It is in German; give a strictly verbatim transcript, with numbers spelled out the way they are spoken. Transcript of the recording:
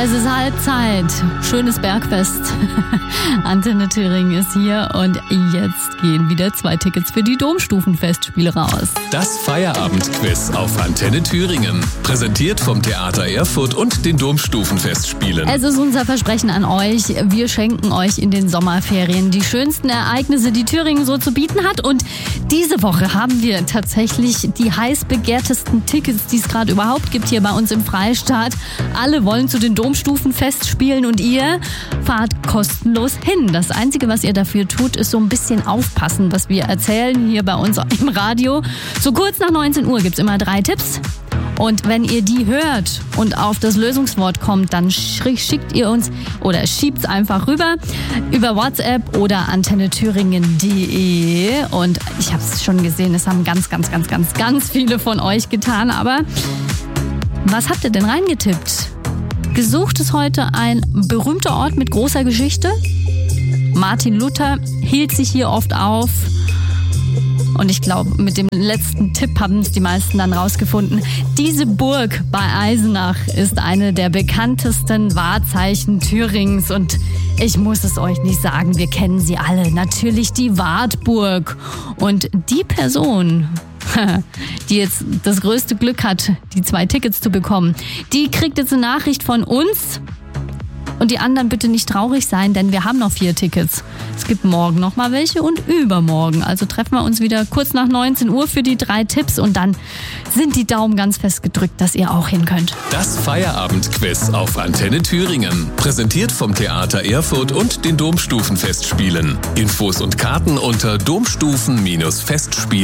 Es ist Halbzeit. Schönes Bergfest. Antenne Thüringen ist hier und jetzt gehen wieder zwei Tickets für die Domstufenfestspiele raus. Das Feierabendquiz auf Antenne Thüringen. Präsentiert vom Theater Erfurt und den Domstufenfestspielen. Es ist unser Versprechen an euch. Wir schenken euch in den Sommerferien die schönsten Ereignisse, die Thüringen so zu bieten hat. Und diese Woche haben wir tatsächlich die heiß begehrtesten Tickets, die es gerade überhaupt gibt hier bei uns im Freistaat. Alle wollen zu den Domstufenfestspielen und ihr fahrt kostenlos hin. Das Einzige, was ihr dafür tut, ist so ein bisschen aufpassen, was wir erzählen hier bei uns im Radio. So kurz nach neunzehn Uhr gibt es immer drei Tipps. Und wenn ihr die hört und auf das Lösungswort kommt, dann schickt ihr uns oder schiebt es einfach rüber über WhatsApp oder antenne thüringen punkt de. Und ich habe es schon gesehen, es haben ganz, ganz, ganz, ganz, ganz viele von euch getan. Aber was habt ihr denn reingetippt? Gesucht ist heute ein berühmter Ort mit großer Geschichte. Martin Luther hielt sich hier oft auf. Und ich glaube, mit dem letzten Tipp haben es die meisten dann rausgefunden. Diese Burg bei Eisenach ist eine der bekanntesten Wahrzeichen Thürings. Und ich muss es euch nicht sagen, wir kennen sie alle. Natürlich die Wartburg. Und die Person, die jetzt das größte Glück hat, die zwei Tickets zu bekommen, die kriegt jetzt eine Nachricht von uns. Und die anderen bitte nicht traurig sein, denn wir haben noch vier Tickets. Es gibt morgen noch mal welche und übermorgen. Also treffen wir uns wieder kurz nach neunzehn Uhr für die drei Tipps und dann sind die Daumen ganz fest gedrückt, dass ihr auch hin könnt. Das Feierabendquiz auf Antenne Thüringen. Präsentiert vom Theater Erfurt und den Domstufenfestspielen. Infos und Karten unter domstufen Bindestrich festspiel